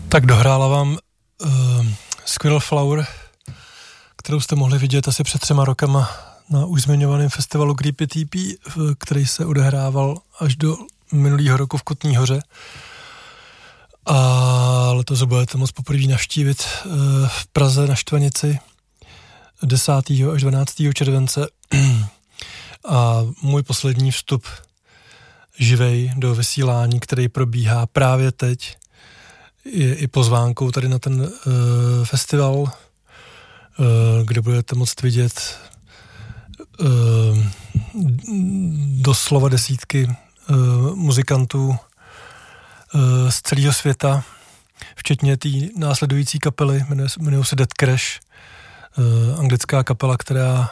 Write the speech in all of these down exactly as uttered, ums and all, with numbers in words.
Tak dohrála vám uh, Squirrel Flower, kterou jste mohli vidět asi před třema rokama na už zmiňovaném festivalu Creepy T P, který se odehrával až do minulého roku v Kutní Hoře. A letos budete moc poprvé navštívit uh, v Praze na Štvanici desátého až dvanáctého července. A můj poslední vstup živej do vysílání, který probíhá právě teď, je i pozvánkou tady na ten uh, festival, uh, kde budete moct vidět uh, doslova desítky uh, muzikantů uh, z celého světa, včetně té následující kapely, jmenuje, jmenuje se Dead Crash, uh, anglická kapela, která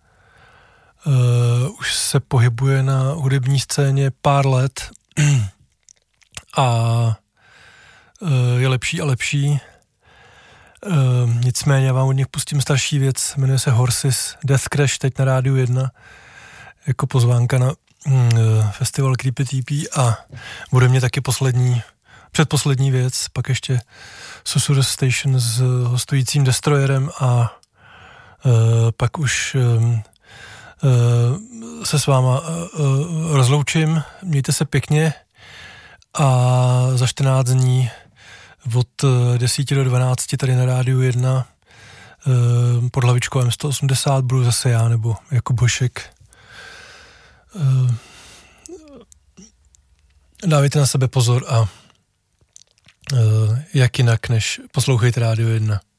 uh, už se pohybuje na hudební scéně pár let a je lepší a lepší. Uh, nicméně vám od nich pustím starší věc, jmenuje se Horses, Death Crash, teď na Rádiu jedna, jako pozvánka na uh, festival Creepy T P a bude mě taky poslední, předposlední věc, pak ještě Susurrus Station s hostujícím Destroyerem a uh, pak už um, uh, se s váma uh, uh, rozloučím, mějte se pěkně a za čtrnáct dní od deseti do dvanácti tady na Rádiu jedna pod hlavičkou M sto osmdesát budu zase já nebo Jakub Bošek. Dávejte na sebe pozor a jak jinak, než poslouchejte Rádio jedna.